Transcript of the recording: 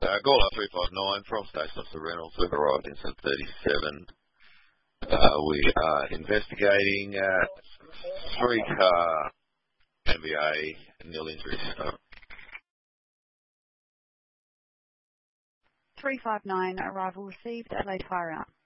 Gawler 359 from Station Officer Reynolds. We've arrived in 37. We are investigating 3-car MVA nil injuries. 359, arrival received, Adelaide Fire Out.